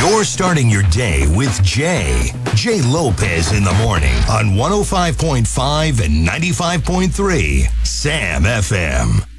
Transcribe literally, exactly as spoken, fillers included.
You're starting your day with Jay. Jay Lopez in the morning on one oh five point five and ninety-five point three Sam F M.